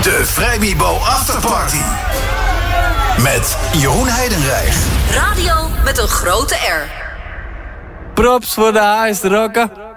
De Vrijmibo Afterparty. Met Jeroen Heidenreich. Radio met een grote R. Props voor de highest rocker.